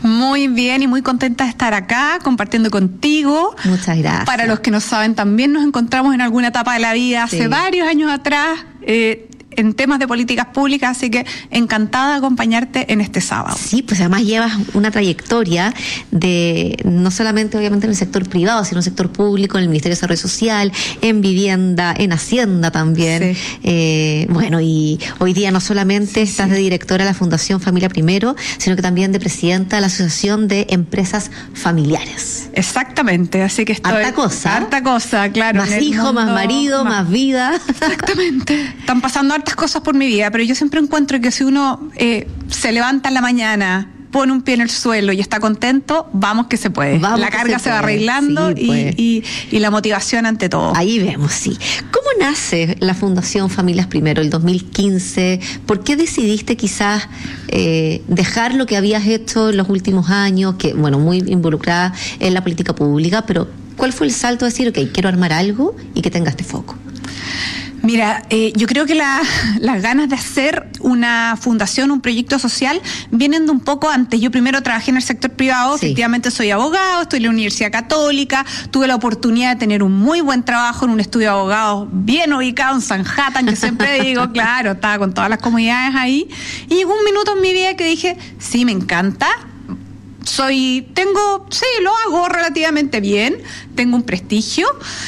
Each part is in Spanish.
Muy bien y muy contenta de estar acá compartiendo contigo. Muchas gracias. Para los que no saben, también nos encontramos en alguna etapa de la vida hace varios años atrás en temas de políticas públicas, así que encantada de acompañarte en este sábado. Sí, pues además llevas una trayectoria de no solamente obviamente en el sector privado, sino en el sector público, en el Ministerio de Desarrollo Social, en vivienda, en Hacienda también. Sí. Bueno, y hoy día no solamente estás de directora de la Fundación Familia Primero, sino que también de presidenta de la Asociación de Empresas Familiares. Exactamente, así que estoy... Harta cosa, claro. Más hijo, más marido, más vida. Exactamente. Están pasando hartas cosas por mi vida, pero yo siempre encuentro que si uno se levanta en la mañana, pone un pie en el suelo y está contento, vamos que se puede. La carga se va arreglando, sí, pues. y la motivación ante todo. Ahí vemos, sí. ¿Cómo nace la Fundación Familias Primero, el 2015? ¿Por qué decidiste quizás dejar lo que habías hecho en los últimos años, que, bueno, muy involucrada en la política pública, pero cuál fue el salto de decir, ok, quiero armar algo y que tenga este foco? Mira, yo creo que las ganas de hacer una fundación, un proyecto social, vienen de un poco antes. Yo primero trabajé en el sector privado, sí. Efectivamente soy abogado, estoy en la Universidad Católica, tuve la oportunidad de tener un muy buen trabajo en un estudio de abogados bien ubicado en Sanhattan, que siempre digo, claro, estaba con todas las comodidades ahí. Y llegó un minuto en mi vida que dije, sí, me encanta. Lo hago relativamente bien, tengo un prestigio,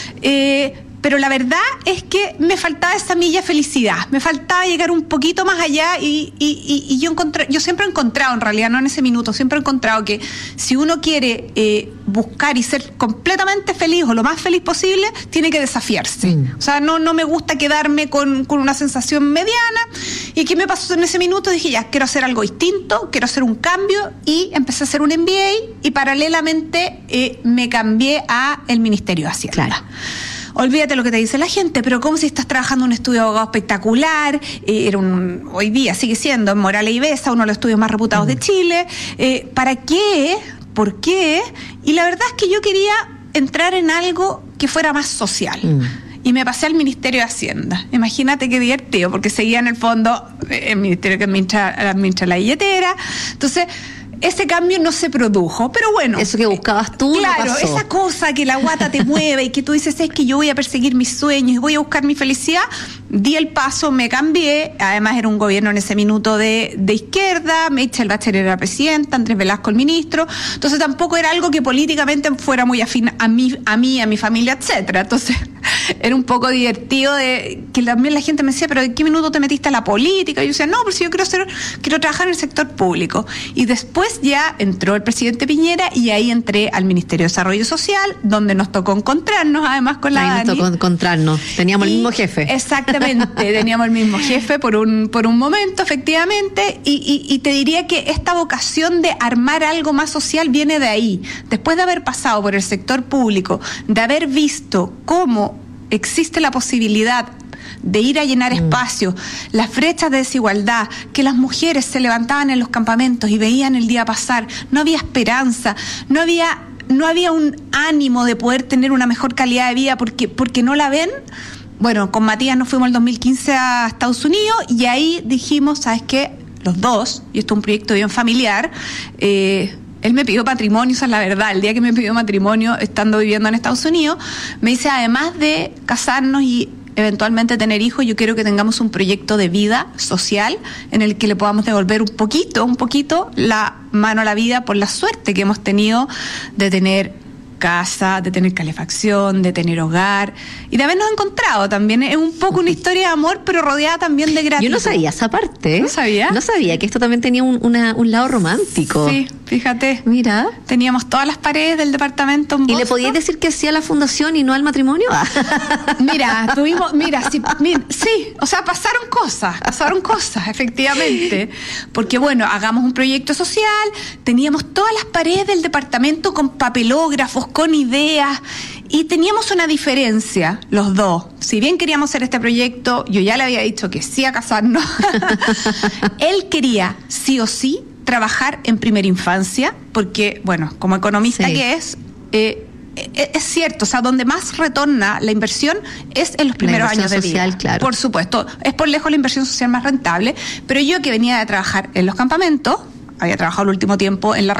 pero la verdad es que me faltaba esa milla de felicidad, me faltaba llegar un poquito más allá y yo siempre he encontrado, en realidad no en ese minuto, siempre he encontrado que si uno quiere buscar y ser completamente feliz o lo más feliz posible, tiene que desafiarse. O sea, no me gusta quedarme con una sensación mediana. ¿Y qué me pasó en ese minuto? Dije, ya, quiero hacer algo distinto, quiero hacer un cambio y empecé a hacer un MBA y paralelamente me cambié a el Ministerio de Hacienda. Claro. Olvídate lo que te dice la gente, pero como si estás trabajando en un estudio de abogado espectacular, hoy día sigue siendo en Morales y Besa, uno de los estudios más reputados de Chile. ¿Para qué? ¿Por qué? Y la verdad es que yo quería entrar en algo que fuera más social. Y me pasé al Ministerio de Hacienda. Imagínate qué divertido, porque seguía en el fondo el ministerio que administra la billetera. Entonces, ese cambio no se produjo, pero bueno. Eso que buscabas tú, claro, no pasó. Esa cosa que la guata te mueve y que tú dices, es que yo voy a perseguir mis sueños y voy a buscar mi felicidad, di el paso, me cambié. Además era un gobierno en ese minuto de izquierda, Michelle Bachelet era presidenta, Andrés Velasco el ministro, entonces tampoco era algo que políticamente fuera muy afín a mí, a mi familia, etcétera. Entonces era un poco divertido de que también la gente me decía, pero ¿en qué minuto te metiste a la política? Y yo decía, no, pero si yo quiero trabajar en el sector público. Y después ya entró el presidente Piñera y ahí entré al Ministerio de Desarrollo Social, donde nos tocó encontrarnos además con la Dani. Ahí nos tocó encontrarnos, teníamos el mismo jefe. Exactamente, teníamos el mismo jefe por un momento, efectivamente, y te diría que esta vocación de armar algo más social viene de ahí. Después de haber pasado por el sector público, de haber visto cómo existe la posibilidad de ir a llenar espacios, las brechas de desigualdad, que las mujeres se levantaban en los campamentos y veían el día pasar, no había esperanza, no había un ánimo de poder tener una mejor calidad de vida porque no la ven. Bueno, con Matías nos fuimos el 2015 a Estados Unidos y ahí dijimos, ¿sabes qué? Los dos, y esto es un proyecto bien familiar, él me pidió matrimonio, esa es la verdad. El día que me pidió matrimonio, estando viviendo en Estados Unidos, me dice, además de casarnos y eventualmente tener hijos, yo quiero que tengamos un proyecto de vida social en el que le podamos devolver un poquito la mano a la vida por la suerte que hemos tenido de tener casa, de tener calefacción, de tener hogar y de habernos encontrado también. Es un poco una historia de amor, pero rodeada también de gratitud. Yo no sabía esa parte. ¿No sabía? No sabía que esto también tenía un lado romántico. Sí, fíjate. Mira. Teníamos todas las paredes del departamento en Boston. ¿Y le podías decir que sí a la fundación y no al matrimonio? Sí, o sea, pasaron cosas, efectivamente. Porque bueno, hagamos un proyecto social, teníamos todas las paredes del departamento con papelógrafos, con ideas, y teníamos una diferencia, los dos. Si bien queríamos hacer este proyecto, yo ya le había dicho que sí a casarnos. Él quería, sí o sí, trabajar en primera infancia, porque, bueno, como economista que es cierto, o sea, donde más retorna la inversión es en los primeros años de vida. Claro. Por supuesto, es por lejos la inversión social más rentable, pero yo que venía de trabajar en los campamentos, había trabajado el último tiempo en la